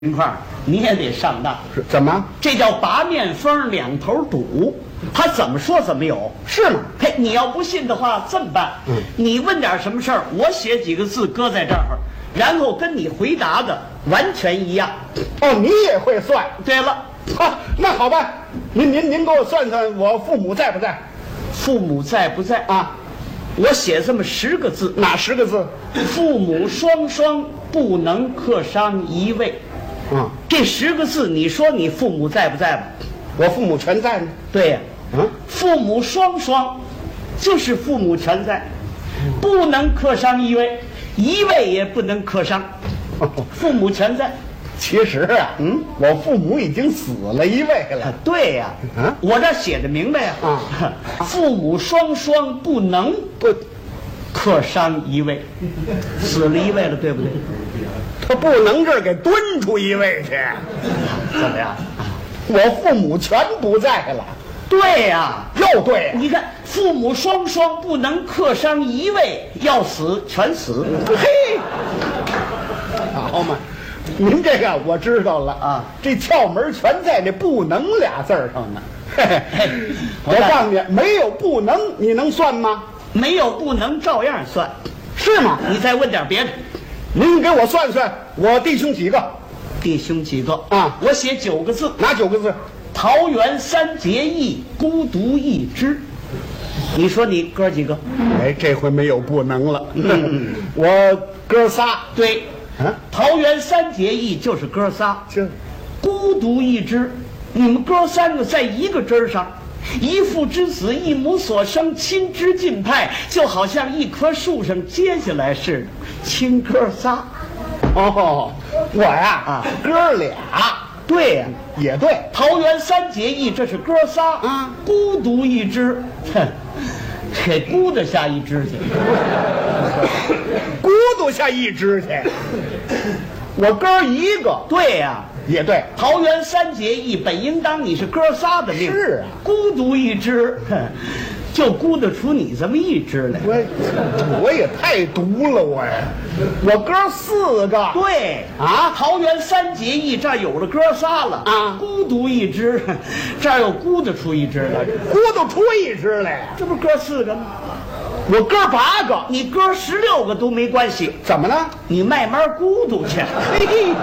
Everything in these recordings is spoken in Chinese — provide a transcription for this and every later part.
情况你也得上当。 是怎么？ 这叫八面风两头堵，他怎么说怎么有， 是吗？ 嘿，你要不信的话，这么办，你问点什么事儿，我写几个字搁在这儿，然后跟你回答的完全一样。 哦，你也会算？ 对了， 啊，那好吧，您给我算算，我父母在不在？ 父母在不在啊？ 我写这么10个字， 哪10个字？ 父母双双不能克伤一位。这10个字，你说你父母在不在吧？ 我父母全在呢。 对呀，父母双双，就是父母全在，不能克伤一位，一位也不能克伤，父母全在。 其实啊，我父母已经死了一位了。 对呀，我这写的明白呀。父母双双不能克伤一位，死了一位了，对不对？ 他不能这儿给蹲出一位去， 怎么样？ 我父母全不在了。 对呀， 又对。 你看，父母双双不能克伤一位，要死全死。 嘿，好嘛，您这个我知道了啊，这窍门全在这不能俩字上呢。嘿嘿，我告诉你，没有不能，你能算吗？ 没有不能，照样算， 是吗？ 你再问点别的。 您给我算算，我弟兄几个？ 弟兄几个啊？ 我写9个字。 哪9个字？ 桃园三结义，孤独一枝。你说你哥几个？ 哎，这回没有不能了。我哥仨。 对，桃园三结义就是哥仨。 这孤独一枝，你们哥3个在一个枝上。一父之子，一母所生，亲之近派，就好像一棵树上结下来似的，亲哥仨。 哦，我呀，哥俩。 对呀， 也对。 桃园三结义，这是哥仨啊，孤独一枝，给孤得下一枝去， 孤独下一枝去。我哥一个。 对呀。 也对， 桃园三结义本应当你是哥仨的命， 是啊， 孤独一枝，就孤得出你这么一枝来。 我也太毒了，我呀，我哥4个。 对啊，桃园三结义这儿有了哥仨了啊，孤独一枝，这儿又孤得出一枝来， 孤独出一枝来， 这不是哥4个吗？ 我哥8个， 你哥16个都没关系。 怎么呢？ 你慢慢孤独去。嘿。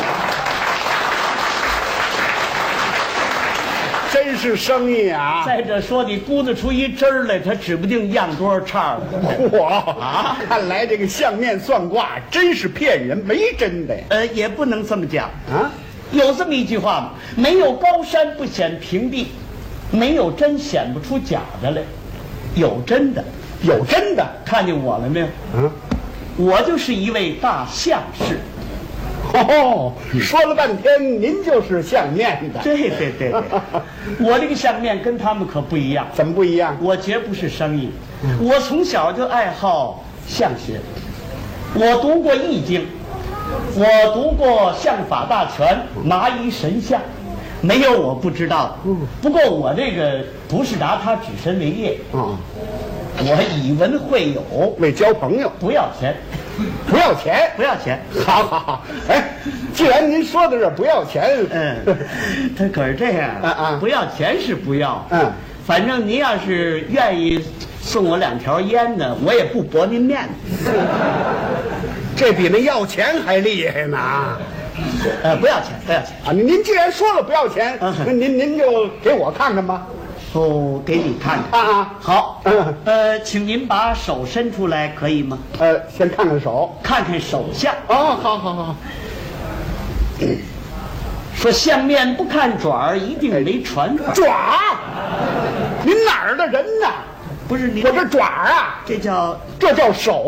真是生意啊！ 再者说，你估得出一枝儿来，他指不定样多少叉了。 看来这个相面算卦真是骗人，没真的。 也不能这么讲啊。 有这么一句话吗？没有高山不显平地，没有真显不出假的来。有真的， 有真的。 看见我了没有？我就是一位大相士。 哦，说了半天您就是相面的。 对，我这个相面跟他们可不一样。 怎么不一样？ 我绝不是生意，我从小就爱好相学，我读过易经，我读过相法大全、麻衣神相，没有我不知道的。不过我这个不是拿它指身为业，我以文会友， 为交朋友， 不要钱。 不要钱， 不要钱。 好。哎，既然您说的是不要钱， 他可是这样不要钱是不要，反正您要是愿意送我2条烟呢，我也不驳您面子。 这比那要钱还厉害呢。 不要钱，不要钱啊！您既然说了不要钱，那您就给我看看吧。 哦，给你看看啊！好，请您把手伸出来，可以吗？ 先看看手， 看看手相。 哦，好。 说相面不看爪儿，一定没传法。 爪？您哪儿的人呢？ 不是您， 我这爪啊， 这叫手。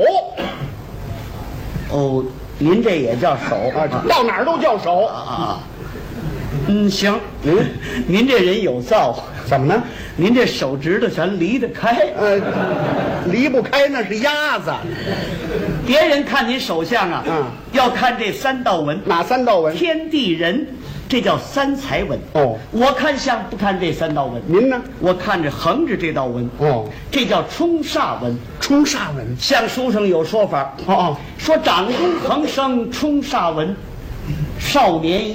哦，您这也叫手啊？到哪儿都叫手啊。行，您这人有造。 怎么呢？ 您这手指头全离得开， 离不开那是鸭子。 别人看您手相啊，要看这3道纹。 哪3道纹？ 天地人，这叫3才纹。 哦， 我看相不看这3道纹。 您呢？ 我看着横着这道纹。 哦， 这叫冲煞纹。 冲煞纹， 相书上有说法。说掌中横生冲煞纹。 少年